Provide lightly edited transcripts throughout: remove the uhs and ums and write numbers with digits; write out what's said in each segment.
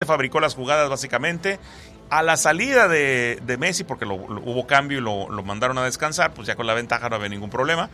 fabricó las jugadas básicamente. A la salida de Messi, porque hubo cambio y lo mandaron a descansar, pues ya con la ventaja no había ningún problema.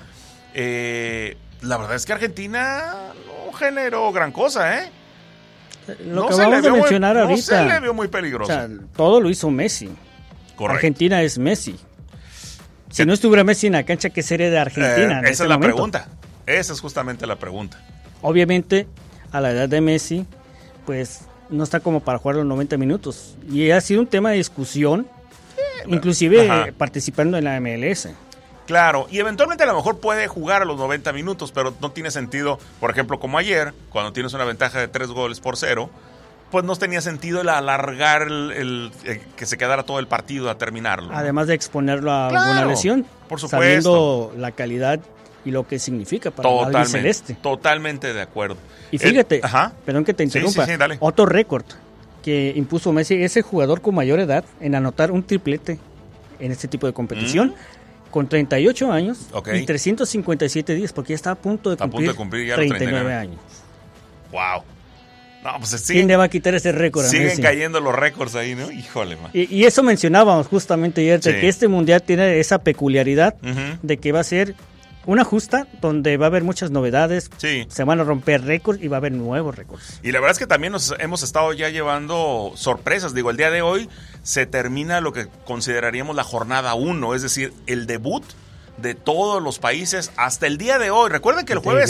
La verdad es que Argentina no generó gran cosa, ¿eh? Lo que vamos a mencionar ahorita. No se le vio muy peligroso. O sea, todo lo hizo Messi. Correcto. Argentina es Messi. Si no estuviera Messi en la cancha, ¿qué sería de Argentina en esa este es la momento? pregunta. Esa es justamente la pregunta. Obviamente, a la edad de Messi, pues no está como para jugar los 90 minutos. Y ha sido un tema de discusión, inclusive participando en la MLS. Claro, y eventualmente a lo mejor puede jugar a los 90 minutos, pero no tiene sentido, por ejemplo, como ayer, cuando tienes una ventaja de 3-0, pues no tenía sentido el alargar el que se quedara todo el partido a terminarlo. Además de exponerlo a alguna lesión, por supuesto, sabiendo la calidad y lo que significa para el albiceleste. Totalmente de acuerdo. Y fíjate, perdón que te interrumpa, sí, dale. otro récord que impuso Messi es el jugador con mayor edad en anotar un triplete en este tipo de competición, con 38 años y 357 días, porque ya está a punto de cumplir ya 39 años. ¡Wow! No, pues ¿Quién le va a quitar ese récord a Messi? Messi? Siguen cayendo los récords ahí, ¿no? Híjole, man. Y eso mencionábamos justamente ayer, de que este mundial tiene esa peculiaridad de que va a ser una justa donde va a haber muchas novedades, se van a romper récords y va a haber nuevos récords. Y la verdad es que también nos hemos estado ya llevando sorpresas. Digo, el día de hoy se termina lo que consideraríamos la jornada 1, es decir, el debut de todos los países hasta el día de hoy. Recuerden que el jueves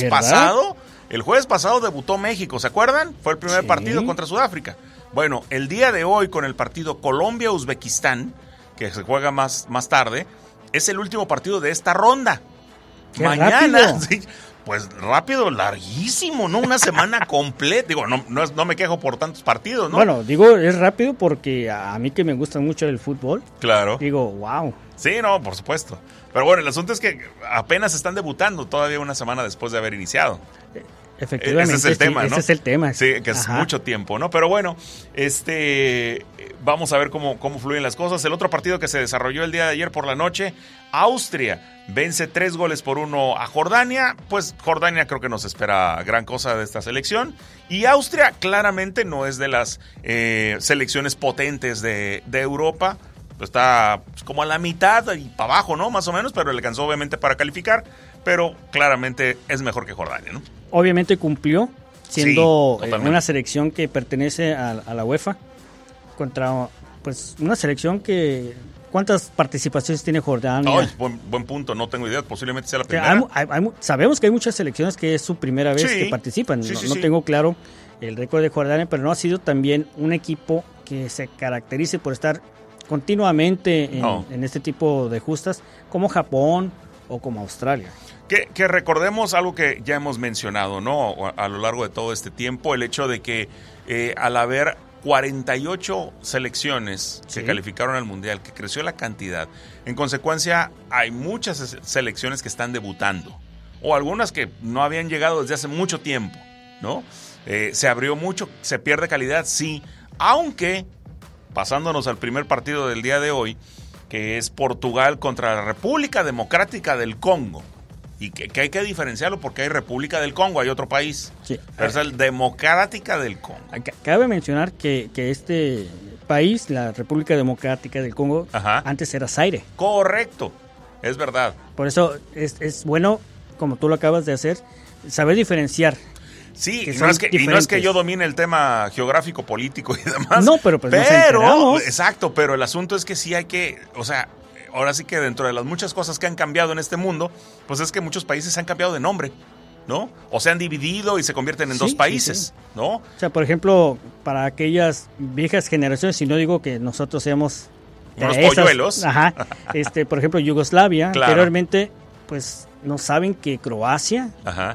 pasado debutó México, ¿se acuerdan? Fue el primer partido contra Sudáfrica. Bueno, el día de hoy con el partido Colombia-Uzbekistán, que se juega más tarde, es el último partido de esta ronda. Mañana, pues rápido, larguísimo, ¿no? Una semana completa. Digo, no me quejo por tantos partidos, ¿no? Bueno, digo, es rápido porque a mí que me gusta mucho el fútbol. Claro. Digo, wow. Sí, no, por supuesto. Pero bueno, el asunto es que apenas están debutando todavía una semana después de haber iniciado. Efectivamente, ese es el tema, ¿no? Ese es el tema. Sí, que es mucho tiempo, ¿no? Pero bueno, vamos a ver cómo fluyen las cosas. El otro partido que se desarrolló el día de ayer por la noche, Austria vence 3-1 a Jordania. Pues Jordania creo que nos espera gran cosa de esta selección. Y Austria claramente no es de las selecciones potentes de Europa. Está como a la mitad y para abajo, ¿no? Más o menos, pero le alcanzó obviamente para calificar. Pero claramente es mejor que Jordania, ¿no? Obviamente cumplió, siendo una selección que pertenece a la UEFA, contra pues una selección que... ¿Cuántas participaciones tiene Jordania? Buen punto, no tengo idea, posiblemente sea la primera. Sabemos que hay muchas selecciones que es su primera vez que participan, no tengo claro el récord de Jordania, pero no ha sido también un equipo que se caracterice por estar continuamente en este tipo de justas, como Japón o como Australia. Que recordemos algo que ya hemos mencionado, ¿no? A lo largo de todo este tiempo, el hecho de que al haber 48 selecciones que calificaron al Mundial, que creció la cantidad, en consecuencia hay muchas selecciones que están debutando, o algunas que no habían llegado desde hace mucho tiempo, ¿no? Se abrió mucho, se pierde calidad, sí, aunque, pasándonos al primer partido del día de hoy, que es Portugal contra la República Democrática del Congo. Y que hay que diferenciarlo porque hay República del Congo, hay otro país. Sí. Pero es el Democrática del Congo. Cabe mencionar que este país, la República Democrática del Congo, antes era Zaire. Correcto, es verdad. Por eso es bueno, como tú lo acabas de hacer, saber diferenciar. Sí, y no es que yo domine el tema geográfico, político y demás. No, pero nos enteramos. Exacto, pero el asunto es que sí hay que, o sea, ahora sí que dentro de las muchas cosas que han cambiado en este mundo, pues es que muchos países han cambiado de nombre, ¿no? O se han dividido y se convierten en dos países, ¿no? O sea, por ejemplo, para aquellas viejas generaciones, si no digo que nosotros seamos unos polluelos. Por ejemplo, Yugoslavia, anteriormente, pues no saben que Croacia,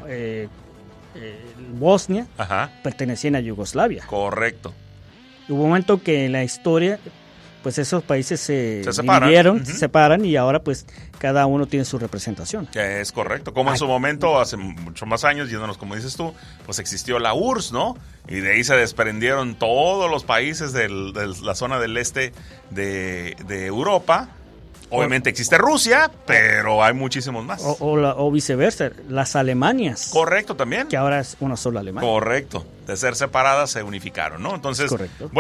Bosnia, pertenecían a Yugoslavia. Correcto. Hubo un momento que en la historia, pues esos países se dividieron, se separan y ahora pues cada uno tiene su representación. Que es correcto. Como en su momento, hace mucho más años, yéndonos como dices tú, pues existió la URSS, ¿no? Y de ahí se desprendieron todos los países de la zona del este de Europa. Obviamente existe Rusia, pero hay muchísimos más. O viceversa, las Alemanias. Correcto, también. Que ahora es una sola Alemania. Correcto. De ser separadas se unificaron, ¿no? Entonces, correcto.